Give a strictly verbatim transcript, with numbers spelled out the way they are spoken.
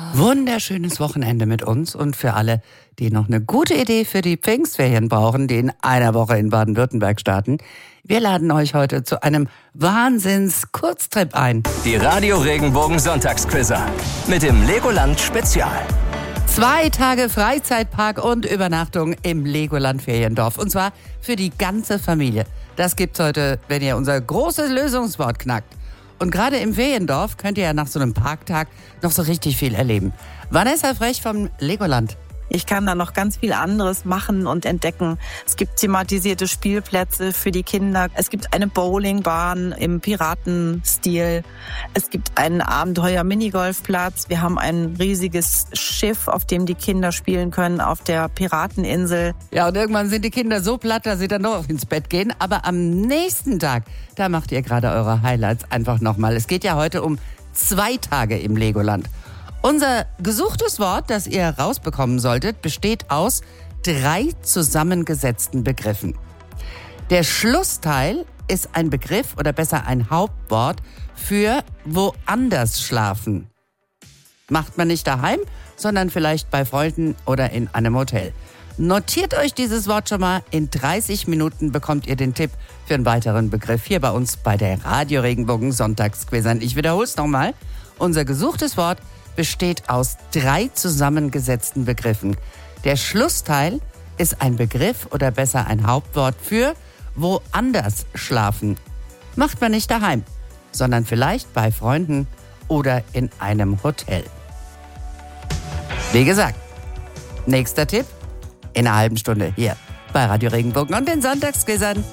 Wunderschönes Wochenende mit uns und für alle, die noch eine gute Idee für die Pfingstferien brauchen, die in einer Woche in Baden-Württemberg starten. Wir laden euch heute zu einem Wahnsinns-Kurztrip ein. Die Radio Regenbogen Sonntagsquizzer mit dem Legoland Spezial. Zwei Tage Freizeitpark und Übernachtung im Legoland Feriendorf. Und zwar für die ganze Familie. Das gibt's heute, wenn ihr unser großes Lösungswort knackt. Und gerade im Feriendorf könnt ihr ja nach so einem Parktag noch so richtig viel erleben. Vanessa Frech vom Legoland. Ich kann da noch ganz viel anderes machen und entdecken. Es gibt thematisierte Spielplätze für die Kinder. Es gibt eine Bowlingbahn im Piratenstil. Es gibt einen Abenteuer-Minigolfplatz. Wir haben ein riesiges Schiff, auf dem die Kinder spielen können, auf der Pirateninsel. Ja, und irgendwann sind die Kinder so platt, dass sie dann doch ins Bett gehen. Aber am nächsten Tag, da macht ihr gerade eure Highlights einfach nochmal. Es geht ja heute um zwei Tage im Legoland. Unser gesuchtes Wort, das ihr rausbekommen solltet, besteht aus drei zusammengesetzten Begriffen. Der Schlussteil ist ein Begriff oder besser ein Hauptwort für woanders schlafen. Macht man nicht daheim, sondern vielleicht bei Freunden oder in einem Hotel. Notiert euch dieses Wort schon mal. In dreißig Minuten bekommt ihr den Tipp für einen weiteren Begriff hier bei uns bei der Radio Regenbogen Sonntagsquizern. Ich wiederhole es nochmal. Unser gesuchtes Wort besteht aus drei zusammengesetzten Begriffen. Der Schlussteil ist ein Begriff oder besser ein Hauptwort für woanders schlafen. Macht man nicht daheim, sondern vielleicht bei Freunden oder in einem Hotel. Wie gesagt, nächster Tipp in einer halben Stunde hier bei Radio Regenbogen und den Sonntagsquizern.